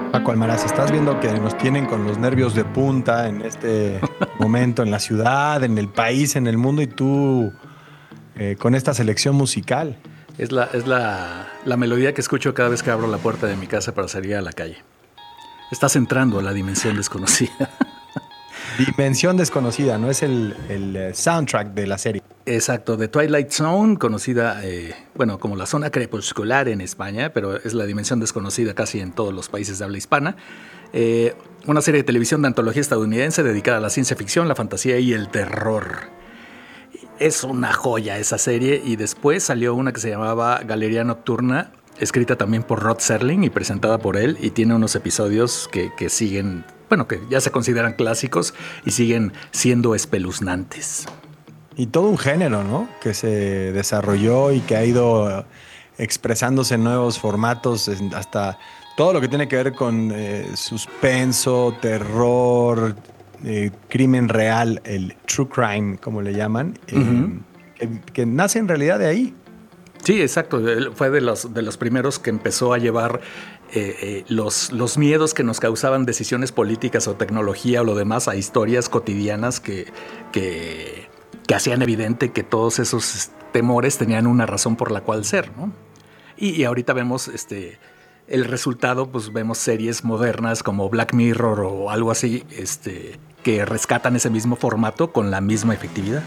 Paco Almaraz, estás viendo que nos tienen con los nervios de punta en este momento en la ciudad, en el país, en el mundo y tú con esta selección musical. Es la melodía que escucho cada vez que abro la puerta de mi casa para salir a la calle. Estás entrando a la dimensión desconocida. Dimensión desconocida, ¿no? Es el soundtrack de la serie. Exacto, The Twilight Zone, conocida, como la zona crepuscular en España, pero es la dimensión desconocida casi en todos los países de habla hispana. Una serie de televisión de antología estadounidense dedicada a la ciencia ficción, la fantasía y el terror. Es una joya esa serie, y después salió una que se llamaba Galería Nocturna, escrita también por Rod Serling y presentada por él, y tiene unos episodios que siguen, que ya se consideran clásicos y siguen siendo espeluznantes. Y todo un género, ¿no? Que se desarrolló y que ha ido expresándose en nuevos formatos, hasta todo lo que tiene que ver con suspenso, terror, crimen real, el true crime, como le llaman, que nace en realidad de ahí. Sí, exacto. Él fue de los primeros que empezó a llevar los miedos que nos causaban decisiones políticas o tecnología o lo demás a historias cotidianas que hacían evidente que todos esos temores tenían una razón por la cual ser, ¿no? Y ahorita vemos el resultado, pues vemos series modernas como Black Mirror o algo así, que rescatan ese mismo formato con la misma efectividad.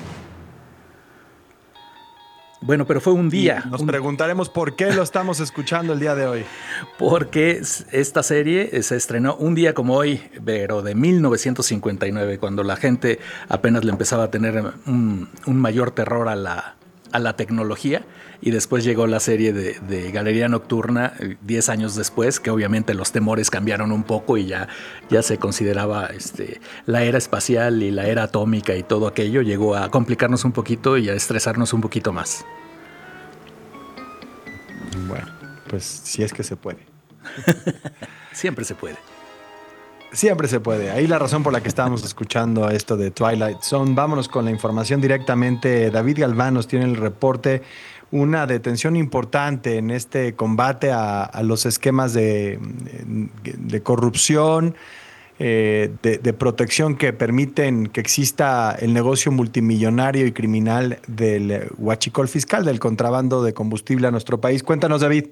Bueno, pero fue un día. Nos preguntaremos por qué lo estamos escuchando el día de hoy. Porque esta serie se estrenó un día como hoy, pero de 1959, cuando la gente apenas le empezaba a tener un mayor terror a la tecnología. Y después llegó la serie de Galería Nocturna 10 años después, que obviamente los temores cambiaron un poco y ya se consideraba la era espacial y la era atómica y todo aquello llegó a complicarnos un poquito y a estresarnos un poquito más. Bueno, pues si es que se puede. Siempre se puede. Siempre se puede. Ahí la razón por la que estábamos escuchando esto de Twilight Zone. Vámonos con la información directamente. David Galván nos tiene el reporte. Una detención importante en este combate a los esquemas de corrupción, de protección que permiten que exista el negocio multimillonario y criminal del huachicol fiscal, del contrabando de combustible a nuestro país. Cuéntanos, David.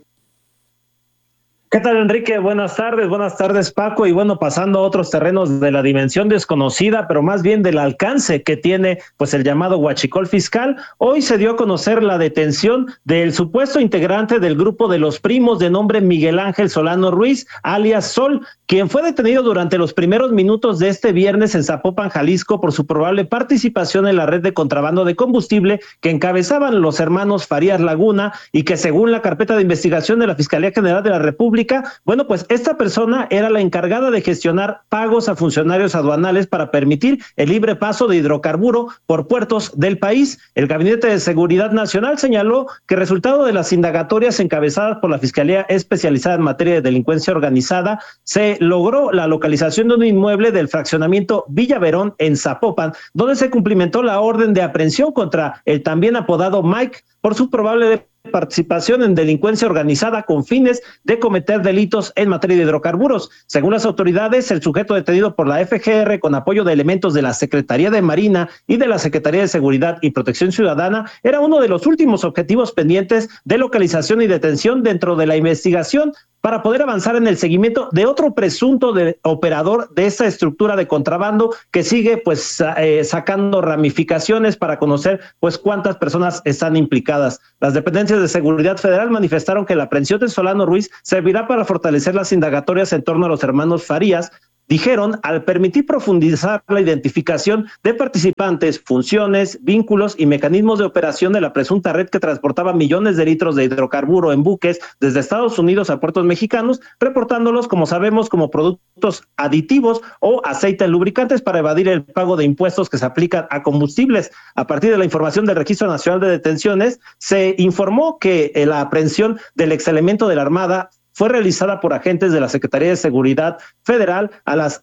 ¿Qué tal, Enrique? Buenas tardes, Paco. Y bueno, pasando a otros terrenos de la dimensión desconocida, pero más bien del alcance que tiene pues el llamado huachicol fiscal, hoy se dio a conocer la detención del supuesto integrante del grupo de los primos de nombre Miguel Ángel Solano Ruiz, alias Sol, quien fue detenido durante los primeros minutos de este viernes en Zapopan, Jalisco, por su probable participación en la red de contrabando de combustible que encabezaban los hermanos Farías Laguna y que, según la carpeta de investigación de la Fiscalía General de la República, bueno, pues esta persona era la encargada de gestionar pagos a funcionarios aduanales para permitir el libre paso de hidrocarburo por puertos del país. El Gabinete de Seguridad Nacional señaló que resultado de las indagatorias encabezadas por la Fiscalía Especializada en Materia de Delincuencia Organizada, se logró la localización de un inmueble del fraccionamiento Villa Verón en Zapopan, donde se cumplimentó la orden de aprehensión contra el también apodado Mike por su probable participación en delincuencia organizada con fines de cometer delitos en materia de hidrocarburos. Según las autoridades, el sujeto detenido por la FGR con apoyo de elementos de la Secretaría de Marina y de la Secretaría de Seguridad y Protección Ciudadana era uno de los últimos objetivos pendientes de localización y detención dentro de la investigación para poder avanzar en el seguimiento de otro presunto operador de esta estructura de contrabando que sigue pues sacando ramificaciones para conocer pues cuántas personas están implicadas. Las dependencias de seguridad federal manifestaron que la aprehensión de Solano Ruiz servirá para fortalecer las indagatorias en torno a los hermanos Farías. Dijeron, al permitir profundizar la identificación de participantes, funciones, vínculos y mecanismos de operación de la presunta red que transportaba millones de litros de hidrocarburo en buques desde Estados Unidos a puertos mexicanos, reportándolos, como sabemos, como productos aditivos o aceites lubricantes para evadir el pago de impuestos que se aplican a combustibles. A partir de la información del Registro Nacional de Detenciones, se informó que la aprehensión del exelemento de la Armada fue realizada por agentes de la Secretaría de Seguridad Federal a las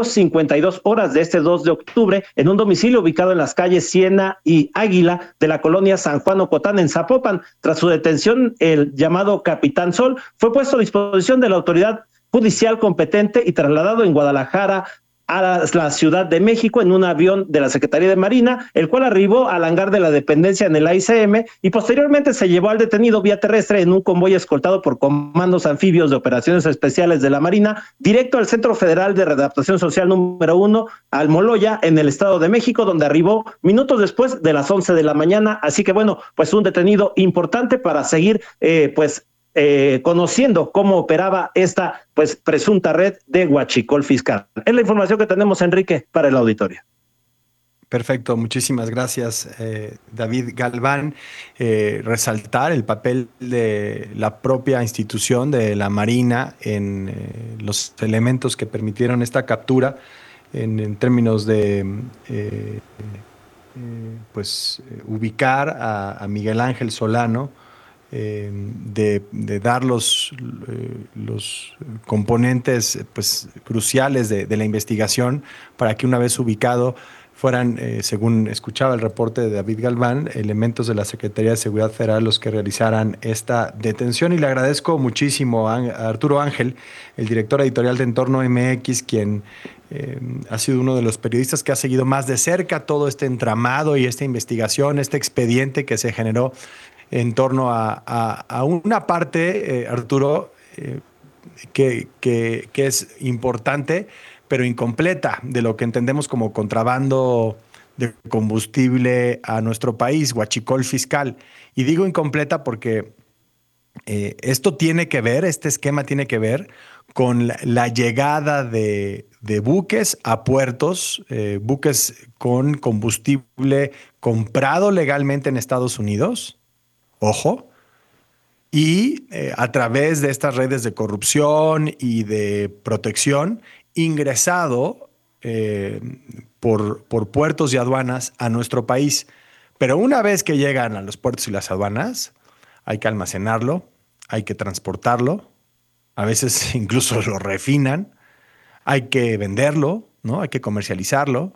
0:52 horas de este 2 de octubre en un domicilio ubicado en las calles Siena y Águila de la colonia San Juan Ocotán en Zapopan. Tras su detención, el llamado Capitán Sol fue puesto a disposición de la autoridad judicial competente y trasladado en Guadalajara a la Ciudad de México en un avión de la Secretaría de Marina, el cual arribó al hangar de la dependencia en el AICM y posteriormente se llevó al detenido vía terrestre en un convoy escoltado por comandos anfibios de operaciones especiales de la Marina, directo al Centro Federal de Readaptación Social número 1, Almoloya, en el Estado de México, donde arribó minutos después de las 11 de la mañana. Así que bueno, pues un detenido importante para seguir conociendo cómo operaba esta pues presunta red de huachicol fiscal. Es la información que tenemos, Enrique, para el auditorio. Perfecto, muchísimas gracias, David Galván. Resaltar el papel de la propia institución de la Marina en los elementos que permitieron esta captura en términos de ubicar a Miguel Ángel Solano, de dar los componentes pues, cruciales de la investigación para que una vez ubicado fueran, según escuchaba el reporte de David Galván, elementos de la Secretaría de Seguridad Federal los que realizaran esta detención. Y le agradezco muchísimo a Arturo Ángel, el director editorial de Entorno MX, quien ha sido uno de los periodistas que ha seguido más de cerca todo este entramado y esta investigación, este expediente que se generó en torno a una parte, Arturo, que es importante, pero incompleta, de lo que entendemos como contrabando de combustible a nuestro país, huachicol fiscal. Y digo incompleta porque esto tiene que ver, este esquema tiene que ver con la llegada de buques a puertos, buques con combustible comprado legalmente en Estados Unidos, ojo, y a través de estas redes de corrupción y de protección, ingresado por puertos y aduanas a nuestro país. Pero una vez que llegan a los puertos y las aduanas, hay que almacenarlo, hay que transportarlo, a veces incluso lo refinan, hay que venderlo, ¿no? Hay que comercializarlo.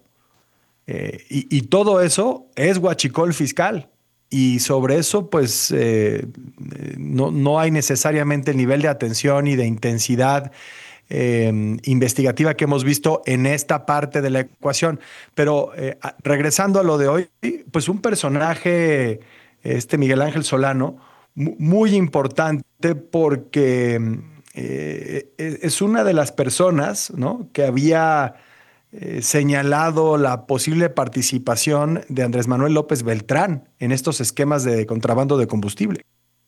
Y todo eso es huachicol fiscal. Y sobre eso, pues, no hay necesariamente el nivel de atención y de intensidad investigativa que hemos visto en esta parte de la ecuación. Pero regresando a lo de hoy, pues un personaje, Miguel Ángel Solano, muy importante porque es una de las personas, ¿no?, que había señalado la posible participación de Andrés Manuel López Beltrán en estos esquemas de contrabando de combustible.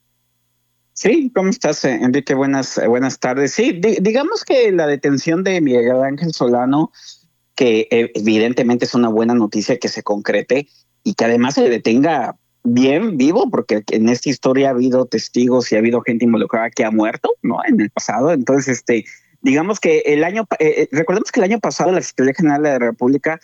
Sí, ¿cómo estás, Enrique? Buenas tardes. Sí, digamos que la detención de Miguel Ángel Solano, que evidentemente es una buena noticia que se concrete y que además se detenga bien vivo, porque en esta historia ha habido testigos y ha habido gente involucrada que ha muerto, ¿no?, en el pasado. Entonces, digamos que recordemos que el año pasado la Fiscalía General de la República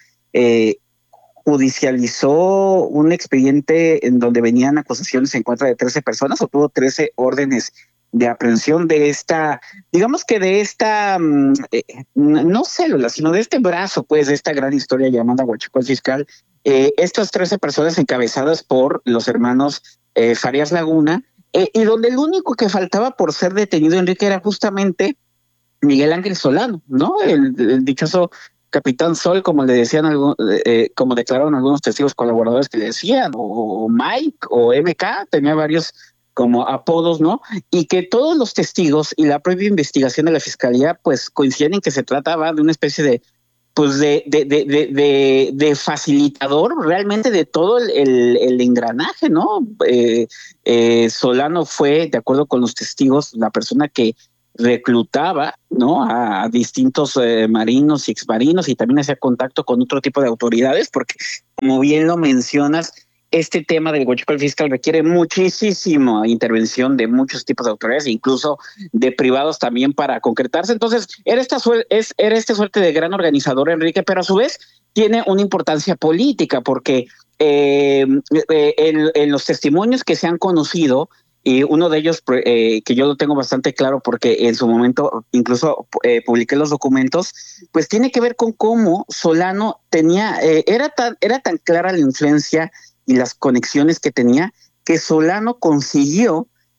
judicializó un expediente en donde venían acusaciones en contra de 13 personas, obtuvo 13 órdenes de aprehensión de esta, digamos que de esta, no célula, sino de este brazo, pues, de esta gran historia llamada huachicol fiscal. Estas 13 personas encabezadas por los hermanos Farías Laguna, y donde el único que faltaba por ser detenido, Enrique, era justamente Miguel Ángel Solano, ¿no? El dichoso Capitán Sol, como le decían, como declararon algunos testigos colaboradores que le decían, o Mike, o MK, tenía varios como apodos, ¿no? Y que todos los testigos y la propia investigación de la Fiscalía, pues, coinciden en que se trataba de una especie de, pues, de facilitador realmente de todo el engranaje, ¿no? Solano fue, de acuerdo con los testigos, la persona que reclutaba, ¿no?, a distintos marinos y exmarinos, y también hacía contacto con otro tipo de autoridades, porque, como bien lo mencionas, este tema del huachicol fiscal requiere muchísima intervención de muchos tipos de autoridades, incluso de privados también, para concretarse. Entonces, era esta suerte de gran organizador, Enrique, pero a su vez tiene una importancia política, porque en los testimonios que se han conocido, y uno de ellos, que yo lo tengo bastante claro porque en su momento incluso publiqué los documentos, pues tiene que ver con cómo Solano tenía, era tan clara la influencia y las conexiones que tenía, que Solano consiguió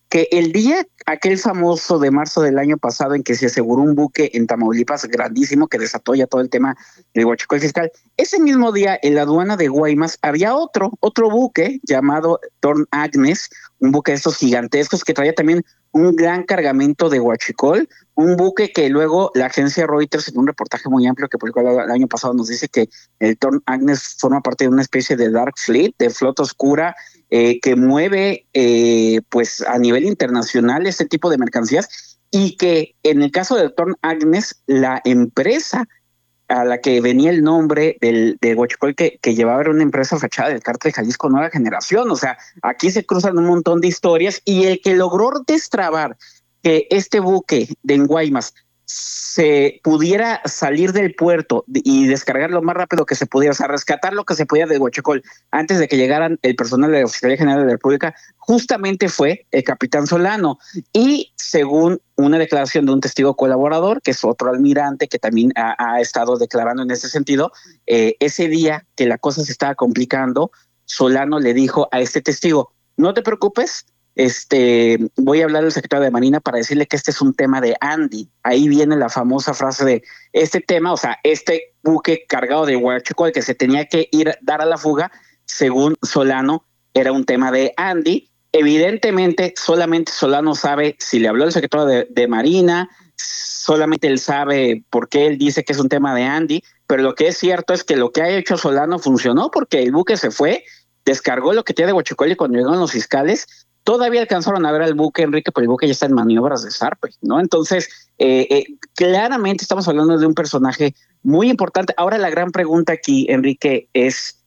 que el día aquel famoso de marzo del año pasado en que se aseguró un buque en Tamaulipas grandísimo que desató ya todo el tema del huachicol fiscal, ese mismo día en la aduana de Guaymas había otro buque llamado Torn Agnes, un buque de estos gigantescos que traía también un gran cargamento de huachicol, un buque que luego la agencia Reuters en un reportaje muy amplio que publicó el año pasado nos dice que el Torn Agnes forma parte de una especie de Dark Fleet, de flota oscura, que mueve pues a nivel internacional este tipo de mercancías y que en el caso del Torn Agnes, la empresa a la que venía el nombre de huachicol que llevaba era una empresa fachada del cártel de Jalisco Nueva Generación. O sea, aquí se cruzan un montón de historias y el que logró destrabar que este buque de Guaymas se pudiera salir del puerto y descargar lo más rápido que se pudiera, o sea, rescatar lo que se podía de huachicol antes de que llegaran el personal de la Fiscalía General de la República, justamente fue el capitán Solano. Y según una declaración de un testigo colaborador, que es otro almirante que también ha estado declarando en ese sentido, ese día que la cosa se estaba complicando, Solano le dijo a este testigo, no te preocupes, voy a hablar al secretario de Marina para decirle que este es un tema de Andy. Ahí viene la famosa frase de este tema, o sea, este buque cargado de huachicol que se tenía que dar a la fuga, según Solano, era un tema de Andy. Evidentemente, solamente Solano sabe si le habló el secretario de Marina, solamente él sabe por qué él dice que es un tema de Andy, pero lo que es cierto es que lo que ha hecho Solano funcionó porque el buque se fue, descargó lo que tiene de huachicol y cuando llegaron los fiscales, todavía alcanzaron a ver al buque, Enrique, pero el buque ya está en maniobras de zarpe, ¿no? Entonces, claramente estamos hablando de un personaje muy importante. Ahora la gran pregunta aquí, Enrique, es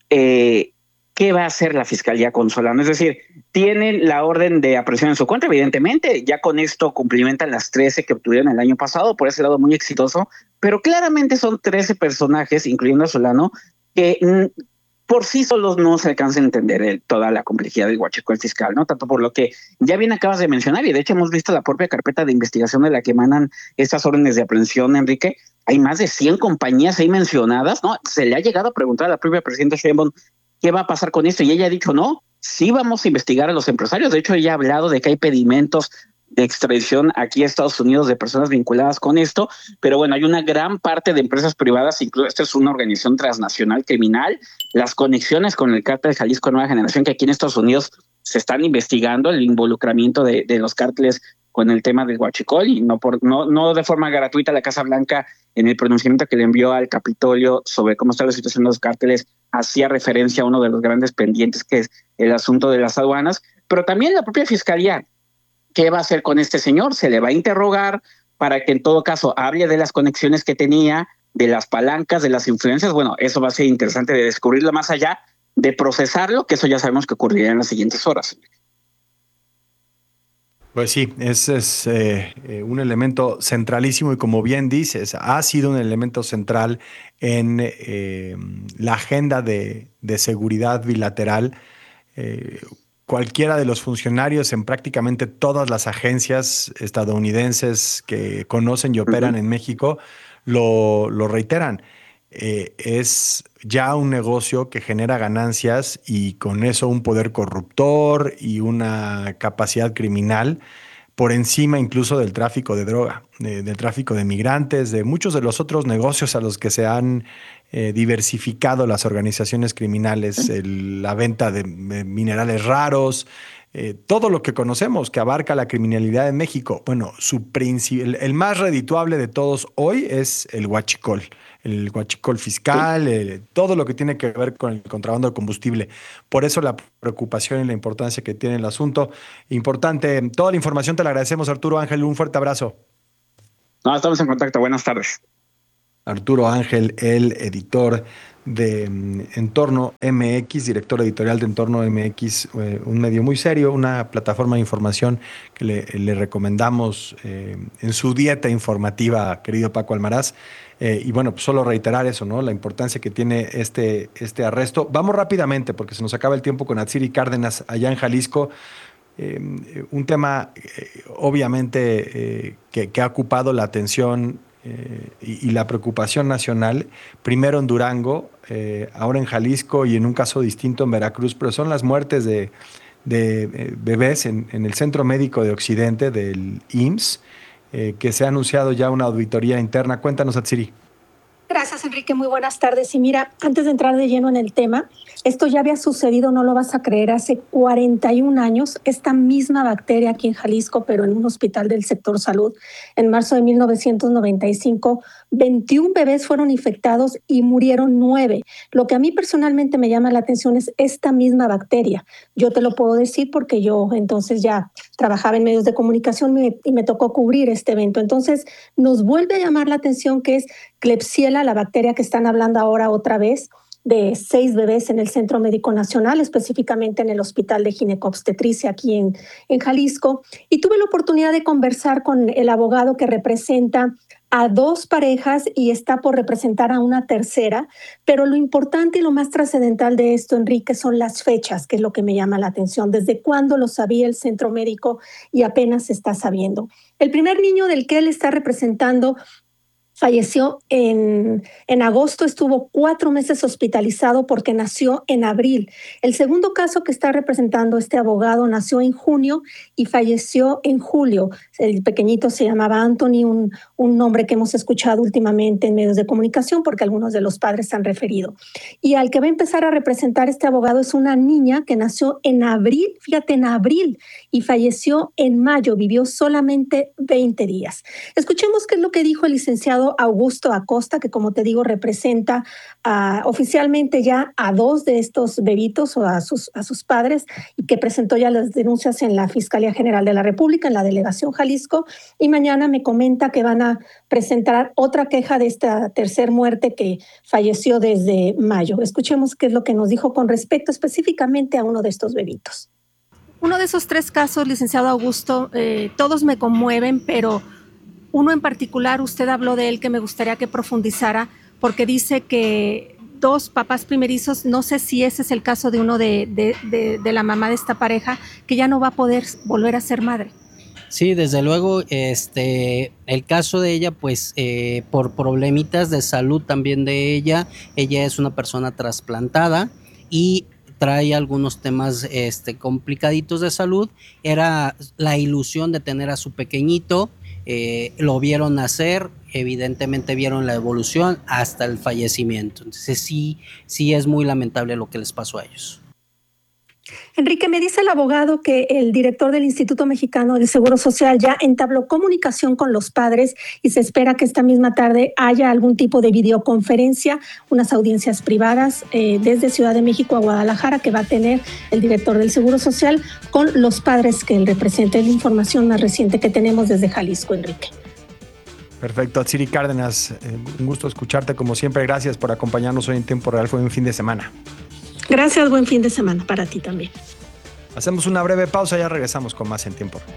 ¿qué va a hacer la Fiscalía con Solano? Es decir, tienen la orden de aprehensión en su contra, evidentemente, ya con esto cumplimentan las 13 que obtuvieron el año pasado, por ese lado muy exitoso, pero claramente son 13 personajes, incluyendo a Solano, que por sí solos no se alcanza a entender toda la complejidad del huachicol fiscal, ¿no? Tanto por lo que ya bien acabas de mencionar, y de hecho hemos visto la propia carpeta de investigación de la que emanan estas órdenes de aprehensión, Enrique. Hay más de 100 compañías ahí mencionadas, ¿no? Se le ha llegado a preguntar a la propia presidenta Sheinbaum qué va a pasar con esto, y ella ha dicho, no, sí vamos a investigar a los empresarios. De hecho, ella ha hablado de que hay pedimentos de extradición aquí a Estados Unidos de personas vinculadas con esto, pero bueno, hay una gran parte de empresas privadas, incluso esta es una organización transnacional criminal, las conexiones con el cártel de Jalisco Nueva Generación que aquí en Estados Unidos se están investigando, el involucramiento de los cárteles con el tema del huachicol, y no de forma gratuita la Casa Blanca en el pronunciamiento que le envió al Capitolio sobre cómo está la situación de los cárteles hacía referencia a uno de los grandes pendientes que es el asunto de las aduanas, pero también la propia Fiscalía. ¿Qué va a hacer con este señor? Se le va a interrogar para que en todo caso hable de las conexiones que tenía, de las palancas, de las influencias. Bueno, eso va a ser interesante de descubrirlo más allá, de procesarlo, que eso ya sabemos que ocurrirá en las siguientes horas. Pues sí, ese es un elemento centralísimo y como bien dices, ha sido un elemento central en la agenda de seguridad bilateral. Cualquiera de los funcionarios en prácticamente todas las agencias estadounidenses que conocen y operan en México lo reiteran. Es ya un negocio que genera ganancias y con eso un poder corruptor y una capacidad criminal por encima incluso del tráfico de droga, del tráfico de migrantes, de muchos de los otros negocios a los que se han diversificado las organizaciones criminales, la venta de minerales raros, todo lo que conocemos que abarca la criminalidad en México. Bueno, el más redituable de todos hoy es el huachicol fiscal, todo lo que tiene que ver con el contrabando de combustible. Por eso la preocupación y la importancia que tiene el asunto. Importante. Toda la información te la agradecemos, Arturo Ángel. Un fuerte abrazo. No, estamos en contacto. Buenas tardes. Arturo Ángel, el editor de Entorno MX, director editorial de Entorno MX, un medio muy serio, una plataforma de información que le recomendamos en su dieta informativa, querido Paco Almaraz. Y bueno, pues solo reiterar eso, ¿no? La importancia que tiene este arresto. Vamos rápidamente, porque se nos acaba el tiempo con Atsiri Cárdenas allá en Jalisco. Un tema, obviamente, que ha ocupado la atención y la preocupación nacional, primero en Durango, ahora en Jalisco y en un caso distinto en Veracruz, pero son las muertes de bebés en el Centro Médico de Occidente del IMSS, que se ha anunciado ya una auditoría interna. Cuéntanos, Atsiri. Gracias, Enrique. Muy buenas tardes. Y mira, antes de entrar de lleno en el tema, esto ya había sucedido, no lo vas a creer, hace 41 años, esta misma bacteria aquí en Jalisco, pero en un hospital del sector salud. En marzo de 1995, 21 bebés fueron infectados y murieron 9. Lo que a mí personalmente me llama la atención es esta misma bacteria. Yo te lo puedo decir porque yo entonces ya trabajaba en medios de comunicación y me tocó cubrir este evento. Entonces, nos vuelve a llamar la atención que es Klebsiella, la bacteria que están hablando ahora otra vez, de 6 bebés en el Centro Médico Nacional, específicamente en el Hospital de Ginecobstetricia aquí en Jalisco. Y tuve la oportunidad de conversar con el abogado que representa a 2 parejas y está por representar a una tercera, pero lo importante y lo más trascendental de esto, Enrique, son las fechas, que es lo que me llama la atención. ¿Desde cuándo lo sabía el centro médico y apenas se está sabiendo? El primer niño del que él está representando falleció en agosto, estuvo 4 meses hospitalizado porque nació en abril. El segundo caso que está representando este abogado nació en junio y falleció en julio. El pequeñito se llamaba Anthony, un nombre que hemos escuchado últimamente en medios de comunicación porque algunos de los padres han referido. Y al que va a empezar a representar este abogado es una niña que nació en abril, fíjate, en abril, y falleció en mayo, vivió solamente 20 días. Escuchemos qué es lo que dijo el licenciado Augusto Acosta, que como te digo representa oficialmente ya a 2 de estos bebitos o a sus padres y que presentó ya las denuncias en la Fiscalía General de la República, en la Delegación Jalisco, y mañana me comenta que van a presentar otra queja de esta tercer muerte que falleció desde mayo. Escuchemos qué es lo que nos dijo con respecto específicamente a uno de estos bebitos. Uno de esos 3 casos, licenciado Augusto, todos me conmueven, pero uno en particular, usted habló de él que me gustaría que profundizara, porque dice que 2 papás primerizos, no sé si ese es el caso de uno de la mamá de esta pareja, que ya no va a poder volver a ser madre. Sí, desde luego, el caso de ella, pues por problemitas de salud también de ella es una persona trasplantada y trae algunos temas complicaditos de salud. Era la ilusión de tener a su pequeñito. Lo vieron nacer, evidentemente vieron la evolución hasta el fallecimiento. Entonces sí es muy lamentable lo que les pasó a ellos. Enrique, me dice el abogado que el director del Instituto Mexicano del Seguro Social ya entabló comunicación con los padres y se espera que esta misma tarde haya algún tipo de videoconferencia, unas audiencias privadas desde Ciudad de México a Guadalajara que va a tener el director del Seguro Social con los padres que él representa. Es la información más reciente que tenemos desde Jalisco, Enrique. Perfecto, Atsiri Cárdenas, un gusto escucharte como siempre. Gracias por acompañarnos hoy en Tiempo Real. Fue un fin de semana. Gracias, buen fin de semana para ti también. Hacemos una breve pausa, ya regresamos con más en Tiempo Real.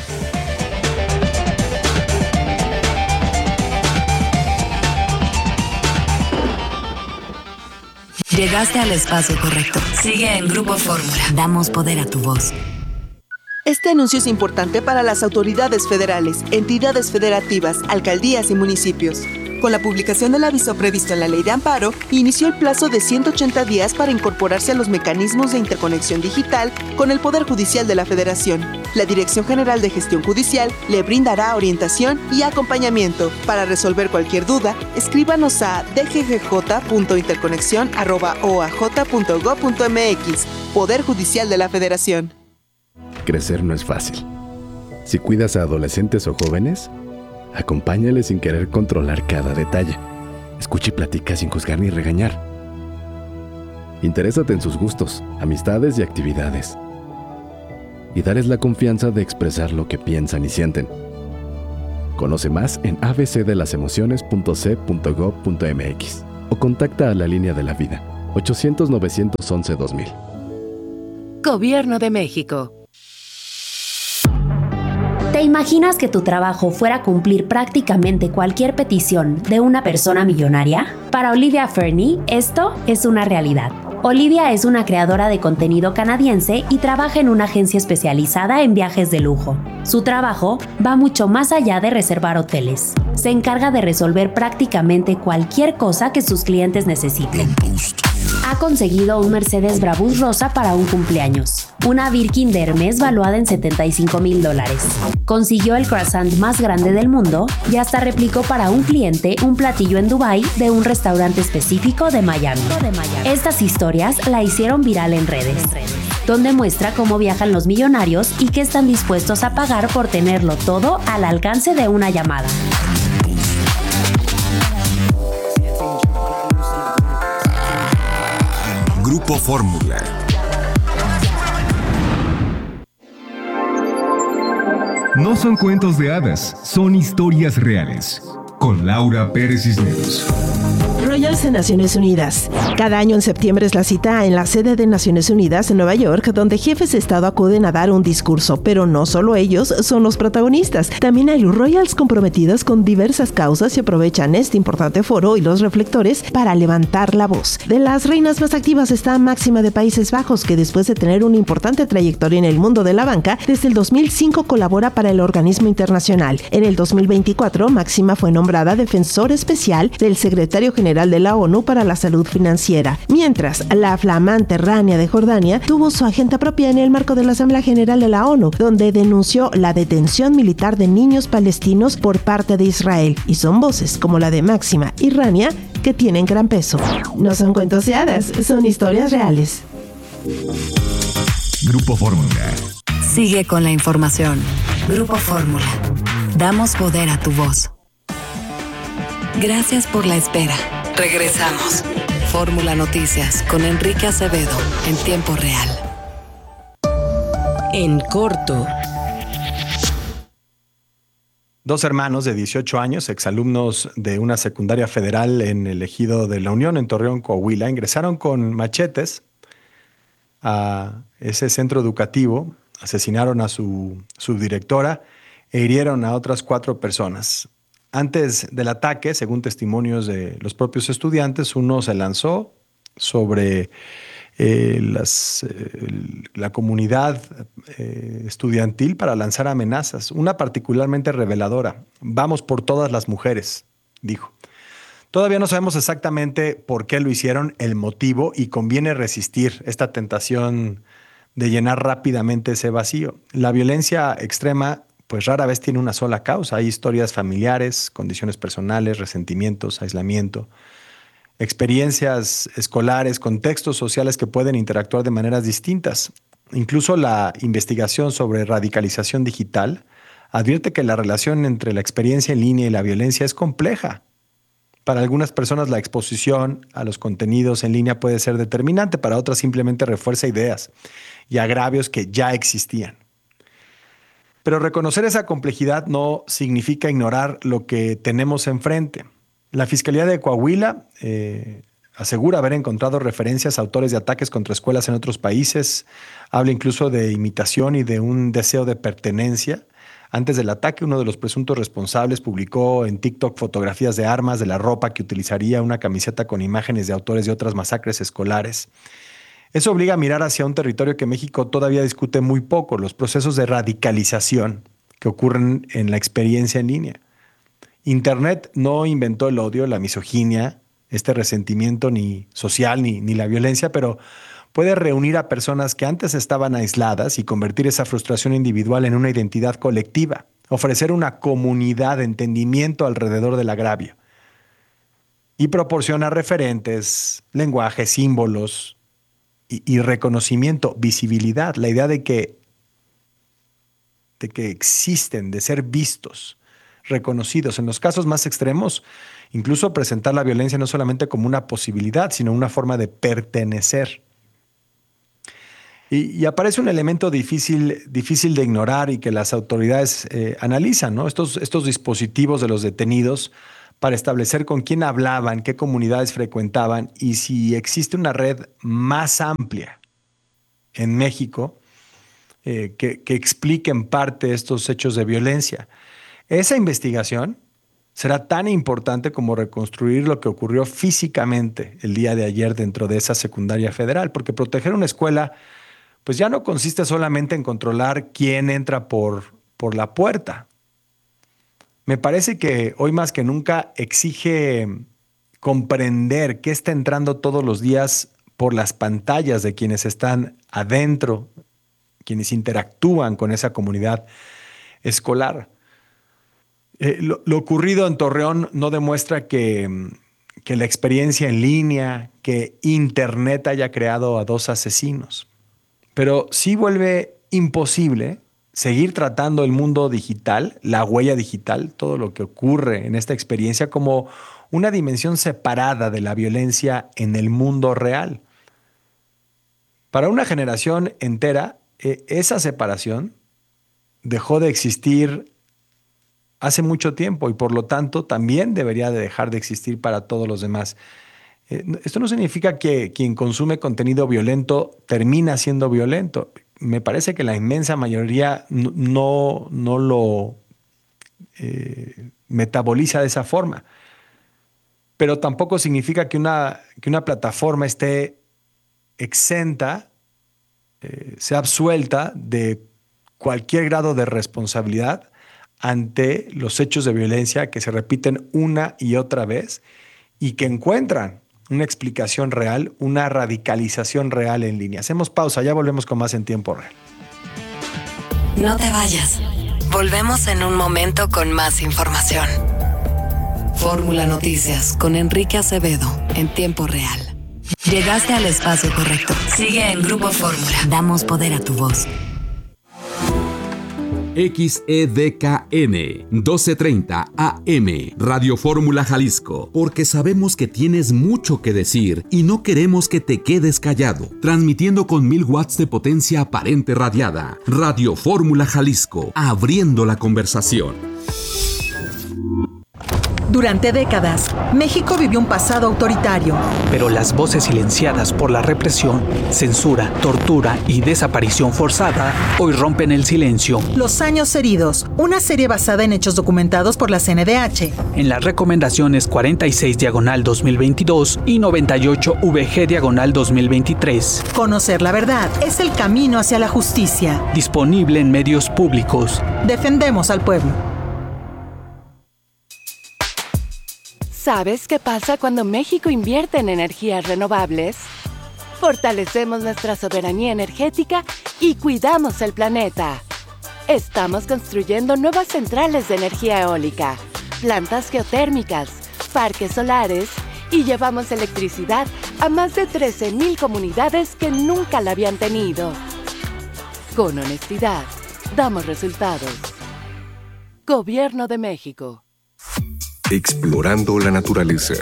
Llegaste al espacio correcto. Sigue en Grupo Fórmula. Damos poder a tu voz. Este anuncio es importante para las autoridades federales, entidades federativas, alcaldías y municipios. Con la publicación del aviso previsto en la Ley de Amparo, inició el plazo de 180 días para incorporarse a los mecanismos de interconexión digital con el Poder Judicial de la Federación. La Dirección General de Gestión Judicial le brindará orientación y acompañamiento. Para resolver cualquier duda, escríbanos a dggj.interconexión@oaj.gov.mx. Poder Judicial de la Federación. Crecer no es fácil. Si cuidas a adolescentes o jóvenes, acompáñales sin querer controlar cada detalle. Escucha y platica sin juzgar ni regañar. Interésate en sus gustos, amistades y actividades. Y dales la confianza de expresar lo que piensan y sienten. Conoce más en abcdelasemociones.c.gov.mx o contacta a la Línea de la Vida, 800-911-2000. Gobierno de México. ¿Te imaginas que tu trabajo fuera a cumplir prácticamente cualquier petición de una persona millonaria? Para Olivia Fernie, esto es una realidad. Olivia es una creadora de contenido canadiense y trabaja en una agencia especializada en viajes de lujo. Su trabajo va mucho más allá de reservar hoteles. Se encarga de resolver prácticamente cualquier cosa que sus clientes necesiten. ha conseguido un Mercedes Brabus rosa para un cumpleaños, una Birkin de Hermes valuada en $75,000. Consiguió el croissant más grande del mundo y hasta replicó para un cliente un platillo en Dubái de un restaurante específico de Miami. Estas historias la hicieron viral en redes, donde muestra cómo viajan los millonarios y qué están dispuestos a pagar por tenerlo todo al alcance de una llamada. Grupo Fórmula. No son cuentos de hadas, son historias reales. Con Laura Pérez Cisneros. Royals de Naciones Unidas. Cada año en septiembre es la cita en la sede de Naciones Unidas en Nueva York, donde jefes de Estado acuden a dar un discurso, pero no solo ellos son los protagonistas. También hay Royals comprometidos con diversas causas y aprovechan este importante foro y los reflectores para levantar la voz. De las reinas más activas está Máxima de Países Bajos, que después de tener una importante trayectoria en el mundo de la banca, desde el 2005 colabora para el organismo internacional. En el 2024, Máxima fue nombrada defensor especial del secretario general de la ONU para la salud financiera, mientras la flamante Rania de Jordania tuvo su agenda propia en el marco de la Asamblea General de la ONU, donde denunció la detención militar de niños palestinos por parte de Israel, y son voces como la de Máxima y Rania que tienen gran peso. No son cuentos de hadas, son historias reales. Grupo Fórmula. Sigue con la información. Grupo Fórmula. Damos poder a tu voz. Gracias por la espera. Regresamos. Fórmula Noticias con Enrique Acevedo en tiempo real. En corto. 2 hermanos de 18 años, exalumnos de una secundaria federal en el ejido de La Unión, en Torreón, Coahuila, ingresaron con machetes a ese centro educativo, asesinaron a su subdirectora e hirieron a otras 4 personas. Antes del ataque, según testimonios de los propios estudiantes, uno se lanzó sobre la comunidad estudiantil para lanzar amenazas, una particularmente reveladora. Vamos por todas las mujeres, dijo. Todavía no sabemos exactamente por qué lo hicieron, el motivo, y conviene resistir esta tentación de llenar rápidamente ese vacío. La violencia extrema pues rara vez tiene una sola causa. Hay historias familiares, condiciones personales, resentimientos, aislamiento, experiencias escolares, contextos sociales que pueden interactuar de maneras distintas. Incluso la investigación sobre radicalización digital advierte que la relación entre la experiencia en línea y la violencia es compleja. Para algunas personas la exposición a los contenidos en línea puede ser determinante, para otras simplemente refuerza ideas y agravios que ya existían. Pero reconocer esa complejidad no significa ignorar lo que tenemos enfrente. La Fiscalía de Coahuila asegura haber encontrado referencias a autores de ataques contra escuelas en otros países. Habla incluso de imitación y de un deseo de pertenencia. Antes del ataque, uno de los presuntos responsables publicó en TikTok fotografías de armas, de la ropa que utilizaría, una camiseta con imágenes de autores de otras masacres escolares. Eso obliga a mirar hacia un territorio que México todavía discute muy poco, los procesos de radicalización que ocurren en la experiencia en línea. Internet no inventó el odio, la misoginia, este resentimiento ni social ni la violencia, pero puede reunir a personas que antes estaban aisladas y convertir esa frustración individual en una identidad colectiva, ofrecer una comunidad de entendimiento alrededor del agravio y proporciona referentes, lenguaje, símbolos y reconocimiento, visibilidad, la idea de que existen, de ser vistos, reconocidos. En los casos más extremos, incluso presentar la violencia no solamente como una posibilidad, sino una forma de pertenecer. Y aparece un elemento difícil de ignorar y que las autoridades analizan, ¿no? Estos dispositivos de los detenidos para establecer con quién hablaban, qué comunidades frecuentaban y si existe una red más amplia en México que explique en parte estos hechos de violencia. Esa investigación será tan importante como reconstruir lo que ocurrió físicamente el día de ayer dentro de esa secundaria federal, porque proteger una escuela pues ya no consiste solamente en controlar quién entra por la puerta. Me parece que hoy más que nunca exige comprender qué está entrando todos los días por las pantallas de quienes están adentro, quienes interactúan con esa comunidad escolar. Lo ocurrido en Torreón no demuestra que la experiencia en línea, que Internet haya creado a dos asesinos, pero sí vuelve imposible seguir tratando el mundo digital, la huella digital, todo lo que ocurre en esta experiencia como una dimensión separada de la violencia en el mundo real. Para una generación entera, esa separación dejó de existir hace mucho tiempo y por lo tanto también debería de dejar de existir para todos los demás. Esto no significa que quien consume contenido violento termina siendo violento. Me parece que la inmensa mayoría no lo metaboliza de esa forma. Pero tampoco significa que una plataforma esté exenta, sea absuelta de cualquier grado de responsabilidad ante los hechos de violencia que se repiten una y otra vez y que encuentran una explicación real, una radicalización real en línea. Hacemos pausa, ya volvemos con más en tiempo real. No te vayas. Volvemos en un momento con más información. Fórmula Noticias con Enrique Acevedo en tiempo real. Llegaste al espacio correcto. Sigue en Grupo Fórmula. Damos poder a tu voz. XEDKN 1230 AM Radio Fórmula Jalisco, porque sabemos que tienes mucho que decir y no queremos que te quedes callado. Transmitiendo con 1000 watts de potencia aparente radiada. Radio Fórmula Jalisco, abriendo la conversación. Durante décadas, México vivió un pasado autoritario. Pero las voces silenciadas por la represión, censura, tortura y desaparición forzada hoy rompen el silencio. Los años heridos, una serie basada en hechos documentados por la CNDH. En las recomendaciones 46/2022 y 98VG/2023. Conocer la verdad es el camino hacia la justicia. Disponible en medios públicos. Defendemos al pueblo. ¿Sabes qué pasa cuando México invierte en energías renovables? Fortalecemos nuestra soberanía energética y cuidamos el planeta. Estamos construyendo nuevas centrales de energía eólica, plantas geotérmicas, parques solares y llevamos electricidad a más de 13,000 comunidades que nunca la habían tenido. Con honestidad, damos resultados. Gobierno de México. Explorando la naturaleza.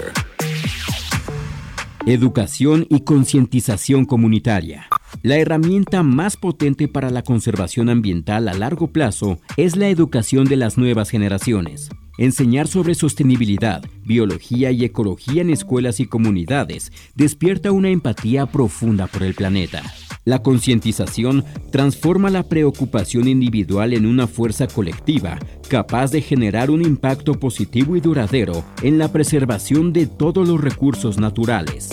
Educación y concientización comunitaria. La herramienta más potente para la conservación ambiental a largo plazo es la educación de las nuevas generaciones. Enseñar sobre sostenibilidad, biología y ecología en escuelas y comunidades despierta una empatía profunda por el planeta. La concientización transforma la preocupación individual en una fuerza colectiva, capaz de generar un impacto positivo y duradero en la preservación de todos los recursos naturales.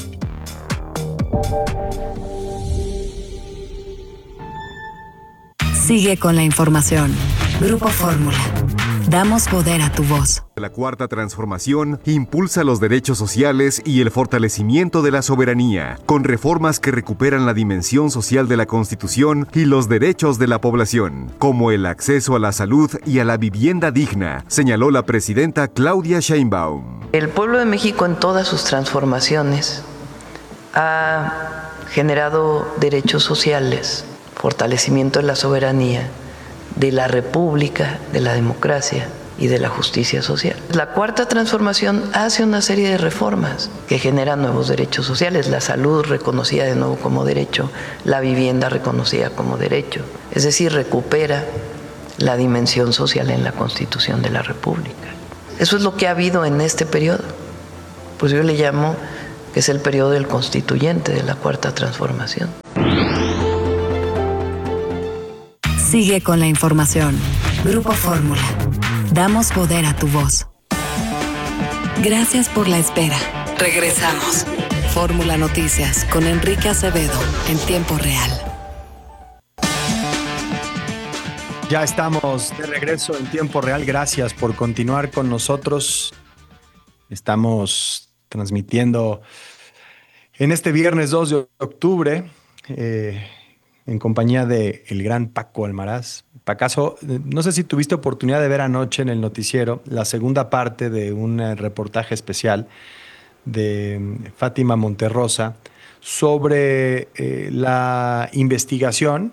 Sigue con la información. Grupo Fórmula. Damos poder a tu voz. La Cuarta Transformación impulsa los derechos sociales y el fortalecimiento de la soberanía, con reformas que recuperan la dimensión social de la Constitución y los derechos de la población, como el acceso a la salud y a la vivienda digna, señaló la presidenta Claudia Sheinbaum. El pueblo de México en todas sus transformaciones ha generado derechos sociales, fortalecimiento de la soberanía, de la república, de la democracia y de la justicia social. La Cuarta Transformación hace una serie de reformas que generan nuevos derechos sociales, la salud reconocida de nuevo como derecho, la vivienda reconocida como derecho, es decir, recupera la dimensión social en la Constitución de la República. Eso es lo que ha habido en este periodo, pues yo le llamo que es el periodo del constituyente de la Cuarta Transformación. Sigue con la información. Grupo Fórmula. Damos poder a tu voz. Gracias por la espera. Regresamos. Fórmula Noticias con Enrique Acevedo en tiempo real. Ya estamos de regreso en tiempo real. Gracias por continuar con nosotros. Estamos transmitiendo En este viernes 2 de octubre, en compañía de el gran Paco Almaraz. Pacazo, no sé si tuviste oportunidad de ver anoche en el noticiero la segunda parte de un reportaje especial de Fátima Monterrosa sobre la investigación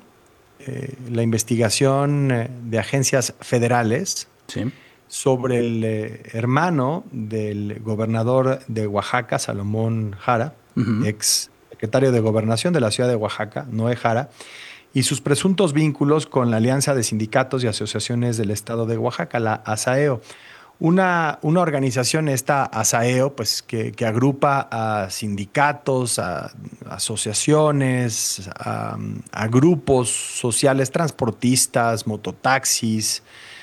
de agencias federales sobre el hermano del gobernador de Oaxaca, Salomón Jara, ex secretario de Gobernación de la ciudad de Oaxaca, Noé Jara, y sus presuntos vínculos con la Alianza de Sindicatos y Asociaciones del Estado de Oaxaca, la ASAEO. Una organización, esta ASAEO, pues, que agrupa a sindicatos, a asociaciones, a grupos sociales, transportistas, mototaxis,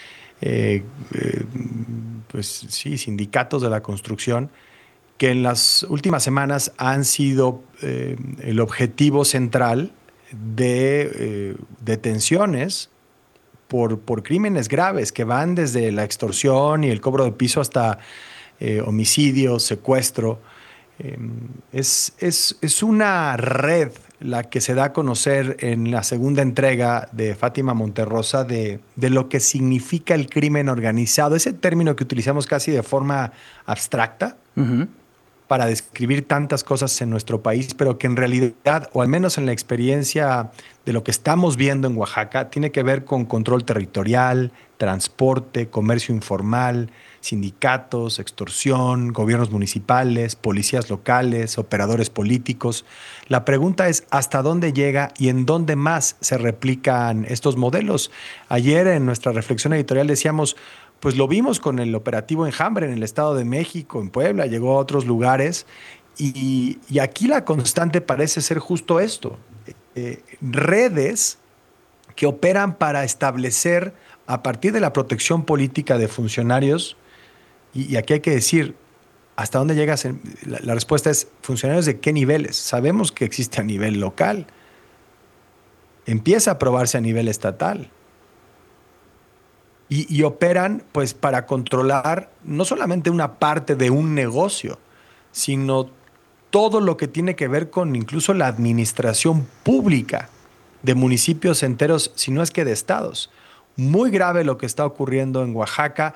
pues sí, sindicatos de la construcción, que en las últimas semanas han sido el objetivo central de detenciones por crímenes graves que van desde la extorsión y el cobro de piso hasta homicidio, secuestro. Es una red la que se da a conocer en la segunda entrega de Fátima Monterrosa de lo que significa el crimen organizado, ese término que utilizamos casi de forma abstracta para describir tantas cosas en nuestro país, pero que en realidad, o al menos en la experiencia de lo que estamos viendo en Oaxaca, tiene que ver con control territorial, transporte, comercio informal, sindicatos, extorsión, gobiernos municipales, policías locales, operadores políticos. La pregunta es ¿hasta dónde llega y en dónde más se replican estos modelos? Ayer en nuestra reflexión editorial decíamos, pues lo vimos con el operativo Enjambre en el Estado de México, en Puebla, llegó a otros lugares y aquí la constante parece ser justo esto. Redes que operan para establecer a partir de la protección política de funcionarios, y aquí hay que decir, ¿hasta dónde llegas? La respuesta es, ¿funcionarios de qué niveles? Sabemos que existe a nivel local, empieza a probarse a nivel estatal. Y operan pues para controlar no solamente una parte de un negocio, sino todo lo que tiene que ver con incluso la administración pública de municipios enteros, si no es que de estados. Muy grave lo que está ocurriendo en Oaxaca.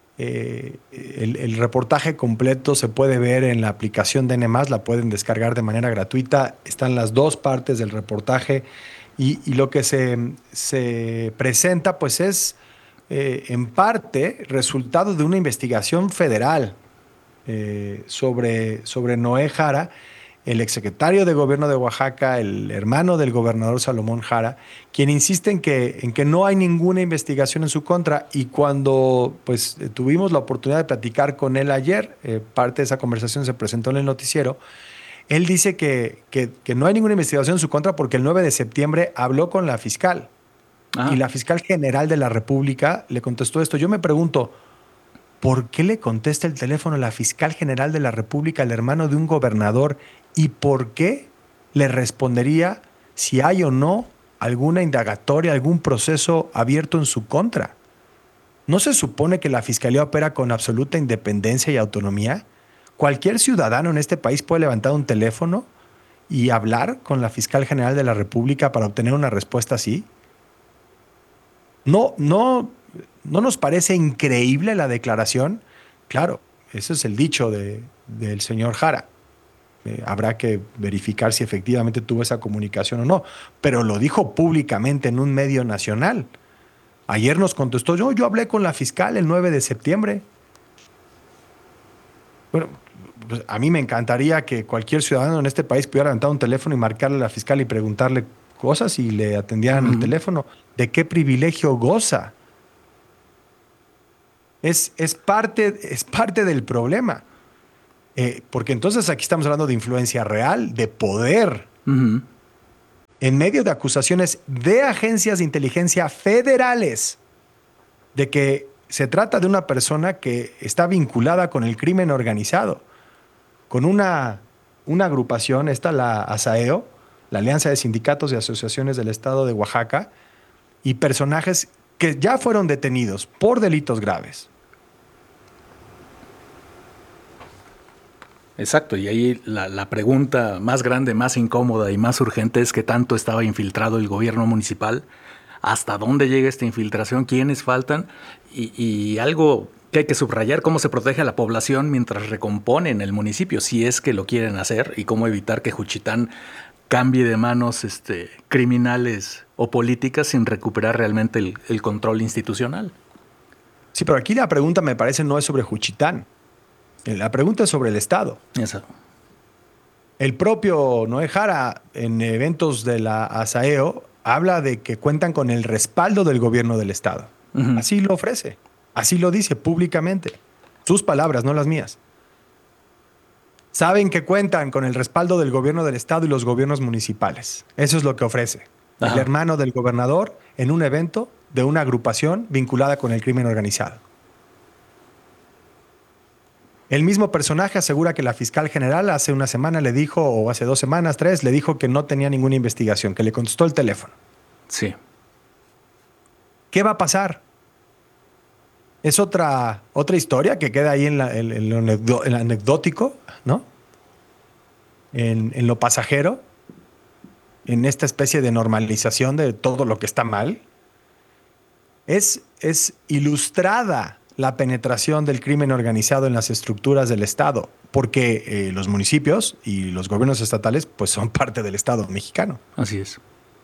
El reportaje completo se puede ver en la aplicación de N+, la pueden descargar de manera gratuita. Están las dos partes del reportaje y lo que se presenta pues es en parte resultado de una investigación federal sobre Noé Jara, el exsecretario de Gobierno de Oaxaca, el hermano del gobernador Salomón Jara, quien insiste en que no hay ninguna investigación en su contra. Y cuando pues, tuvimos la oportunidad de platicar con él ayer, parte de esa conversación se presentó en el noticiero, él dice que no hay ninguna investigación en su contra porque el 9 de septiembre habló con la fiscal. Y la fiscal general de la República le contestó esto. Yo me pregunto, ¿por qué le contesta el teléfono a la fiscal general de la República, el hermano de un gobernador? ¿Y por qué le respondería si hay o no alguna indagatoria, algún proceso abierto en su contra? ¿No se supone que la fiscalía opera con absoluta independencia y autonomía? ¿Cualquier ciudadano en este país puede levantar un teléfono y hablar con la fiscal general de la República para obtener una respuesta así? ¿No nos parece increíble la declaración? Claro, ese es el dicho del señor Jara. Habrá que verificar si efectivamente tuvo esa comunicación o no, pero lo dijo públicamente en un medio nacional. Ayer nos contestó, yo hablé con la fiscal el 9 de septiembre. Bueno, pues a mí me encantaría que cualquier ciudadano en este país pudiera levantar un teléfono y marcarle a la fiscal y preguntarle cosas y le atendieran el teléfono. ¿De qué privilegio goza? Es parte del problema. Porque entonces aquí estamos hablando de influencia real, de poder, en medio de acusaciones de agencias de inteligencia federales de que se trata de una persona que está vinculada con el crimen organizado, con una agrupación, la ASAEO, la Alianza de Sindicatos y Asociaciones del Estado de Oaxaca, y personajes que ya fueron detenidos por delitos graves. Exacto, y ahí la pregunta más grande, más incómoda y más urgente es qué tanto estaba infiltrado el gobierno municipal, hasta dónde llega esta infiltración, quiénes faltan, y algo que hay que subrayar, cómo se protege a la población mientras recomponen el municipio, si es que lo quieren hacer, y cómo evitar que Juchitán cambie de manos criminales o políticas sin recuperar realmente el control institucional. Sí, pero aquí la pregunta me parece no es sobre Juchitán. La pregunta es sobre el Estado. Eso. El propio Noé Jara, en eventos de la ASAEO, habla de que cuentan con el respaldo del gobierno del Estado. Así lo ofrece, así lo dice públicamente. Sus palabras, no las mías. Saben que cuentan con el respaldo del gobierno del Estado y los gobiernos municipales. Eso es lo que ofrece. El hermano del gobernador en un evento de una agrupación vinculada con el crimen organizado. El mismo personaje asegura que la fiscal general hace una semana le dijo, o hace 2 semanas, 3, le dijo que no tenía ninguna investigación, que le contestó el teléfono. Sí. ¿Qué va a pasar? Es otra historia que queda ahí en lo anecdótico, ¿no? En lo pasajero, en esta especie de normalización de todo lo que está mal. Es ilustrada la penetración del crimen organizado en las estructuras del Estado, porque los municipios y los gobiernos estatales pues son parte del Estado mexicano. Así es.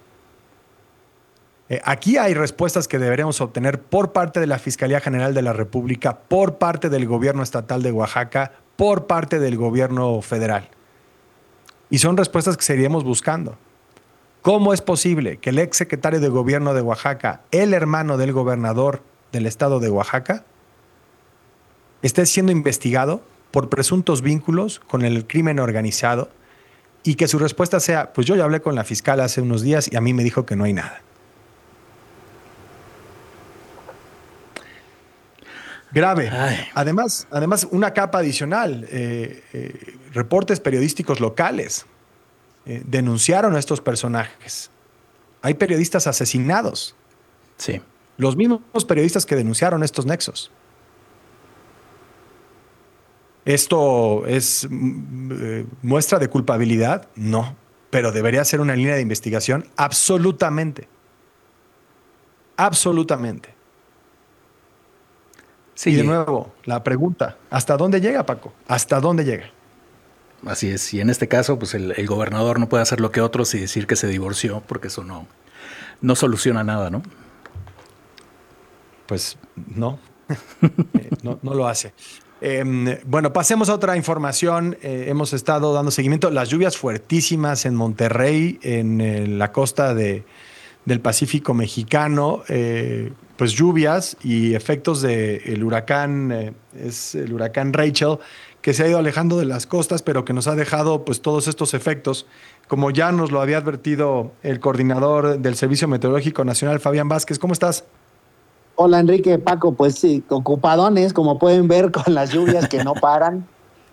Aquí hay respuestas que deberemos obtener por parte de la Fiscalía General de la República, por parte del gobierno estatal de Oaxaca, por parte del gobierno federal. Y son respuestas que seguiremos buscando. ¿Cómo es posible que el ex secretario de gobierno de Oaxaca, el hermano del gobernador del estado de Oaxaca, esté siendo investigado por presuntos vínculos con el crimen organizado y que su respuesta sea, pues yo ya hablé con la fiscal hace unos días y a mí me dijo que no hay nada? Grave. Además, una capa adicional, reportes periodísticos locales denunciaron a estos personajes. Hay periodistas asesinados. Sí. Los mismos periodistas que denunciaron estos nexos. ¿Esto es muestra de culpabilidad? No, pero debería ser una línea de investigación absolutamente. Absolutamente. Sí. Y de nuevo, la pregunta, ¿hasta dónde llega, Paco? ¿Hasta dónde llega? Así es, y en este caso, pues el gobernador no puede hacer lo que otros y decir que se divorció, porque eso no soluciona nada, ¿no? Pues no, no lo hace. Bueno, pasemos a otra información. Hemos estado dando seguimiento. Las lluvias fuertísimas en Monterrey, en la costa del Pacífico mexicano, pues lluvias y efectos del huracán, es el huracán Rachel, que se ha ido alejando de las costas, pero que nos ha dejado pues todos estos efectos. Como ya nos lo había advertido el coordinador del Servicio Meteorológico Nacional, Fabián Vázquez. ¿Cómo estás? Hola Enrique, Paco, pues sí, ocupadones, como pueden ver, con las lluvias que no paran.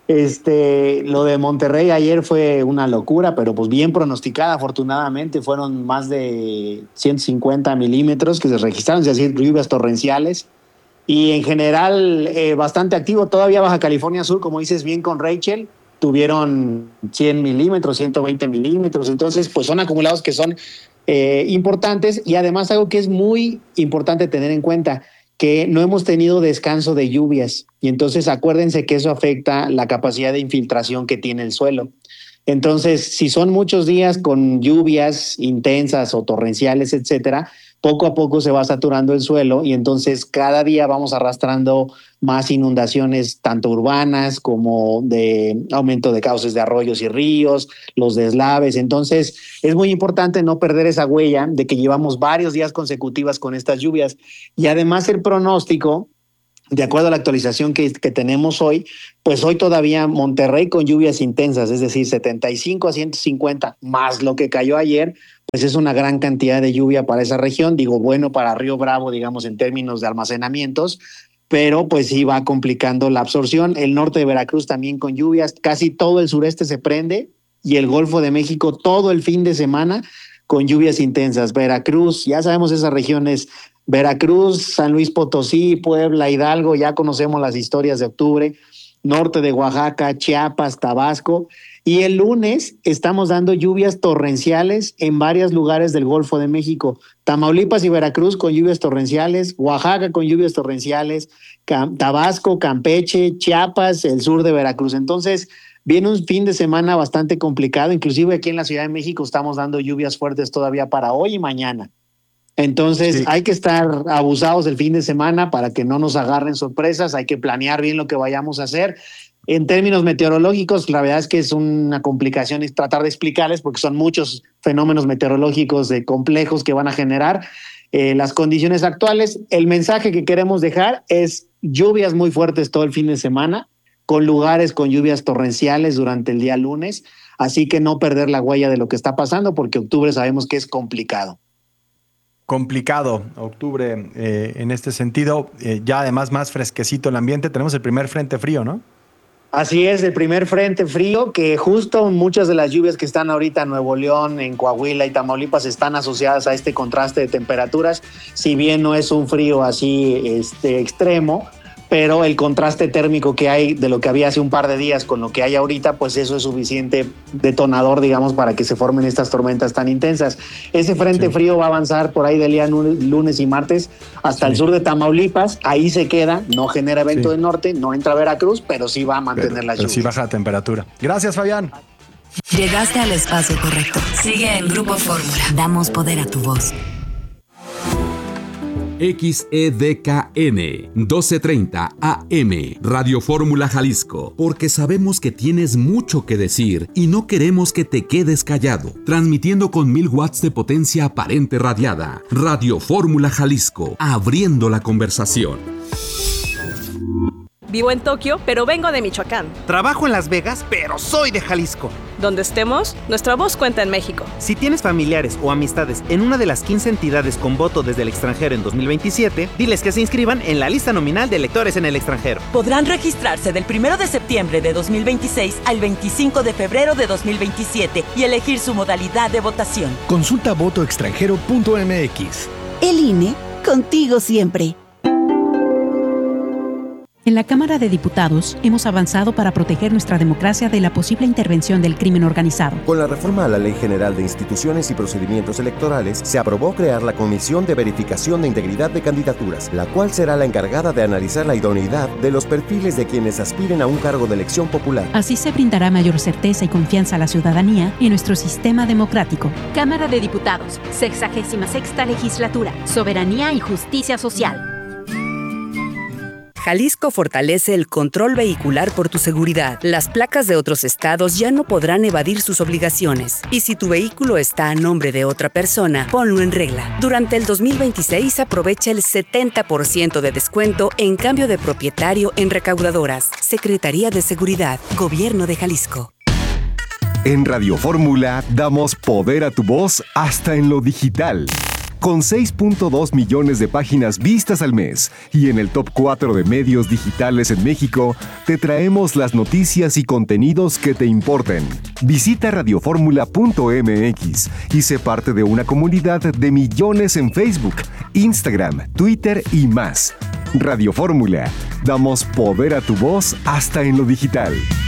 Lo de Monterrey ayer fue una locura, pero pues bien pronosticada, afortunadamente. Fueron más de 150 milímetros que se registraron, es decir, lluvias torrenciales. Y en general, bastante activo. Todavía Baja California Sur, como dices bien con Rachel, tuvieron 100 milímetros, 120 milímetros. Entonces, pues son acumulados que son importantes, y además algo que es muy importante tener en cuenta, que no hemos tenido descanso de lluvias, y entonces acuérdense que eso afecta la capacidad de infiltración que tiene el suelo. Entonces, si son muchos días con lluvias intensas o torrenciales, etcétera, poco a poco se va saturando el suelo, y entonces cada día vamos arrastrando más inundaciones, tanto urbanas como de aumento de cauces de arroyos y ríos, los deslaves. Entonces es muy importante no perder esa huella de que llevamos varios días consecutivas con estas lluvias. Y además el pronóstico, de acuerdo a la actualización que tenemos hoy, pues hoy todavía Monterrey con lluvias intensas, es decir, 75 a 150, más lo que cayó ayer, pues es una gran cantidad de lluvia para esa región. Digo, bueno, para Río Bravo, digamos, en términos de almacenamientos, pero pues sí va complicando la absorción. El norte de Veracruz también con lluvias, casi todo el sureste se prende, y el Golfo de México todo el fin de semana con lluvias intensas. Veracruz, ya sabemos esas regiones, Veracruz, San Luis Potosí, Puebla, Hidalgo, ya conocemos las historias de octubre. norte de Oaxaca, Chiapas, Tabasco. Y el lunes estamos dando lluvias torrenciales en varios lugares del Golfo de México. Tamaulipas y Veracruz con lluvias torrenciales, Oaxaca con lluvias torrenciales, Tabasco, Campeche, Chiapas, el sur de Veracruz. Entonces, viene un fin de semana bastante complicado. Inclusive aquí en la Ciudad de México estamos dando lluvias fuertes todavía para hoy y mañana. Entonces, sí, hay que estar abusados el fin de semana para que no nos agarren sorpresas. Hay que planear bien lo que vayamos a hacer. En términos meteorológicos, la verdad es que es una complicación tratar de explicarles porque son muchos fenómenos meteorológicos complejos que van a generar las condiciones actuales. El mensaje que queremos dejar es lluvias muy fuertes todo el fin de semana, con lugares con lluvias torrenciales durante el día lunes. Así que no perder la huella de lo que está pasando porque octubre sabemos que es complicado. Complicado octubre en este sentido. Ya además más fresquecito el ambiente. Tenemos el primer frente frío, ¿no? Así es, el primer frente frío, que justo muchas de las lluvias que están ahorita en Nuevo León, en Coahuila y Tamaulipas están asociadas a este contraste de temperaturas, si bien no es un frío así extremo, pero el contraste térmico que hay de lo que había hace un par de días con lo que hay ahorita, pues eso es suficiente detonador, digamos, para que se formen estas tormentas tan intensas. Ese frente frío va a avanzar por ahí del día lunes y martes hasta el sur de Tamaulipas, ahí se queda, no genera evento del norte, no entra a Veracruz, pero sí va a mantener la lluvia. Pero sí baja la temperatura. Gracias, Fabián. Llegaste al espacio correcto. Sigue en Grupo Fórmula. Damos poder a tu voz. XEDKN 1230 AM Radio Fórmula Jalisco, porque sabemos que tienes mucho que decir y no queremos que te quedes callado. Transmitiendo con 1000 watts de potencia aparente radiada. Radio Fórmula Jalisco, abriendo la conversación. Vivo en Tokio, pero vengo de Michoacán. Trabajo en Las Vegas, pero soy de Jalisco. Donde estemos, nuestra voz cuenta en México. Si tienes familiares o amistades en una de las 15 entidades con voto desde el extranjero en 2027, diles que se inscriban en la lista nominal de electores en el extranjero. Podrán registrarse del 1 de septiembre de 2026 al 25 de febrero de 2027 y elegir su modalidad de votación. Consulta votoextranjero.mx. El INE, contigo siempre. En la Cámara de Diputados hemos avanzado para proteger nuestra democracia de la posible intervención del crimen organizado. Con la reforma a la Ley General de Instituciones y Procedimientos Electorales, se aprobó crear la Comisión de Verificación de Integridad de Candidaturas, la cual será la encargada de analizar la idoneidad de los perfiles de quienes aspiren a un cargo de elección popular. Así se brindará mayor certeza y confianza a la ciudadanía en nuestro sistema democrático. Cámara de Diputados, 66ª Legislatura, Soberanía y Justicia Social. Jalisco fortalece el control vehicular por tu seguridad. Las placas de otros estados ya no podrán evadir sus obligaciones. Y si tu vehículo está a nombre de otra persona, ponlo en regla. Durante el 2026 aprovecha el 70% de descuento en cambio de propietario en recaudadoras. Secretaría de Seguridad, Gobierno de Jalisco. En Radio Fórmula damos poder a tu voz hasta en lo digital. Con 6.2 millones de páginas vistas al mes y en el top 4 de medios digitales en México, te traemos las noticias y contenidos que te importen. Visita radioformula.mx y sé parte de una comunidad de millones en Facebook, Instagram, Twitter y más. Radio Fórmula, damos poder a tu voz hasta en lo digital.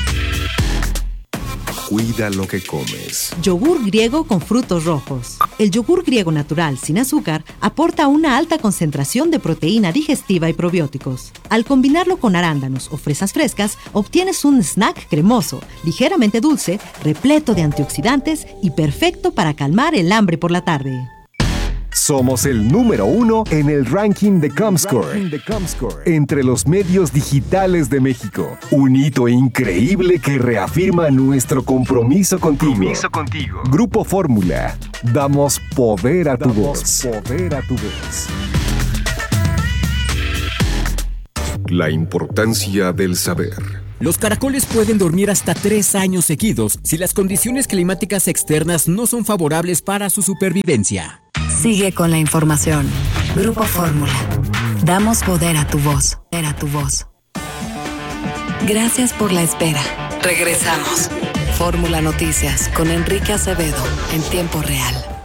Cuida lo que comes. Yogur griego con frutos rojos. El yogur griego natural sin azúcar aporta una alta concentración de proteína digestiva y probióticos. Al combinarlo con arándanos o fresas frescas, obtienes un snack cremoso, ligeramente dulce, repleto de antioxidantes y perfecto para calmar el hambre por la tarde. Somos el número 1 en el ranking de Comscore entre los medios digitales de México. Un hito increíble que reafirma nuestro compromiso contigo. Grupo Fórmula. Damos poder a tu voz. La importancia del saber. Los caracoles pueden dormir hasta 3 años seguidos si las condiciones climáticas externas no son favorables para su supervivencia. Sigue con la información. Grupo Fórmula. Damos poder a tu voz. Gracias por la espera. Regresamos. Fórmula Noticias con Enrique Acevedo en tiempo real.